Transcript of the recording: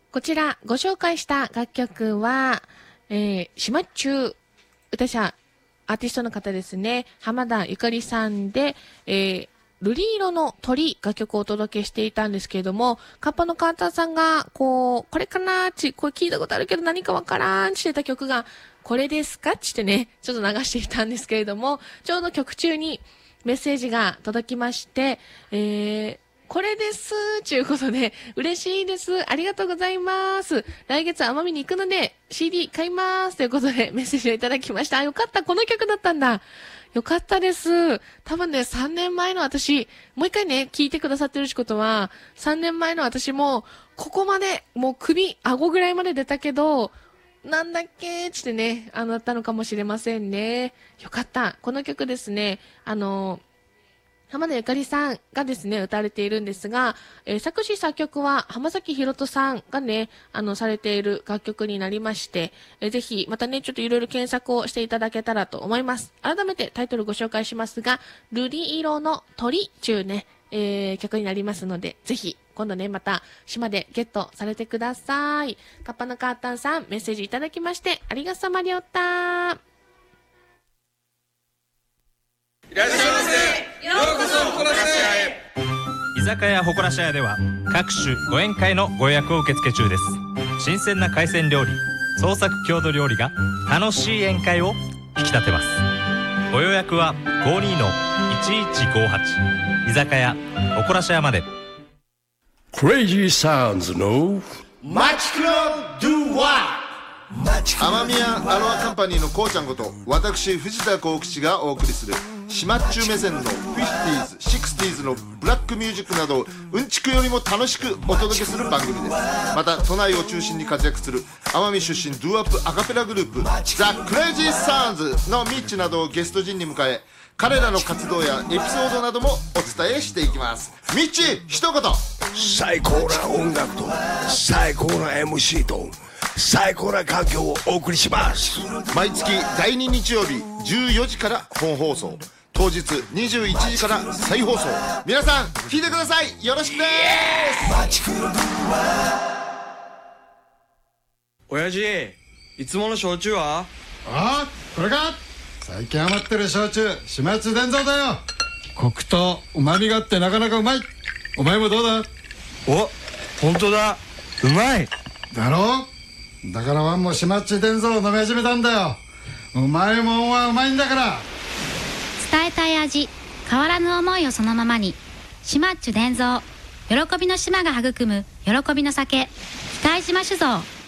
こちらご紹介した楽曲は、島中歌者アーティストの方ですね、浜田ゆかりさんで、瑠璃色の鳥楽曲をお届けしていたんですけれども、カッパのカーターさんがこれかなーち、これ聞いたことあるけど何かわからんしてた曲がこれですかってね、ちょっと流していたんですけれども、ちょうど曲中にメッセージが届きまして、これですということで、嬉しいです。ありがとうございます。来月奄美に行くので CD 買いますということでメッセージをいただきました。あ、よかった。この曲だったんだ。よかったです。多分ね、3年前の私、もう一回ね、聞いてくださってるってことは、3年前の私も、ここまで、もう首、顎ぐらいまで出たけど、なんだっけーってね、だったのかもしれませんね。よかった。この曲ですね、浜田ゆかりさんがですね、歌われているんですが、作詞作曲は浜崎ひろとさんがね、されている楽曲になりまして、ぜひ、またね、ちょっといろいろ検索をしていただけたらと思います。改めてタイトルご紹介しますが、瑠璃色の鳥中ね、曲になりますので、ぜひ、今度ね、また、島でゲットされてください。カッパのカータンさん、メッセージいただきまして、ありがさまりょった。 いらっしゃいませ。ようこそほこらし屋へ。 居酒屋ほこらし屋では各種ご宴会のご予約を受付中です。新鮮な海鮮料理、創作郷土料理が楽しい宴会を引き立てます。ご予約は 52-1158 居酒屋ほこらし屋まで。 クレイジーサウンズのマチクロドゥワ奄美屋アロアカンパニーのこうちゃんこと私藤田幸吉がお送りする島っちゅう目線の 50s、60s のブラックミュージックなどうんちくよりも楽しくお届けする番組です。また都内を中心に活躍する奄美出身ドゥアップアカペラグループザ・クレイジーサウンズのミッチなどをゲスト陣に迎え、彼らの活動やエピソードなどもお伝えしていきます。ミッチ一言。 最高な音楽と最高な MC と最高な環境をお送りします。 毎月第2日曜日14時から本放送、当日21時から再放送。皆さん聞いてください。よろしくです。 親父、いつもの焼酎は？ ああ、これか。最近余ってる焼酎、島津伝蔵だよ。コクと旨味があってなかなかうまい。お前もどうだ？ お、本当だ、うまいだろう。だからワンも島津伝蔵を飲み始めたんだよ。うまいもんはうまいんだから。 伝えたい味、変わらぬ思いをそのままに。島っちゅ伝蔵、喜びの島が育む喜びの酒、機械島酒造。